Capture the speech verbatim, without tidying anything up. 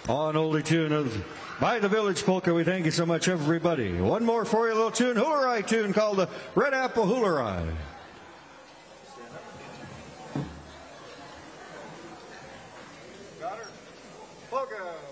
On oldie tune of By the Village Polka. We thank you so much, everybody. One more for you, a little tune, Hoolerai tune called the Red Apple Hoolerai. Got her? Polka.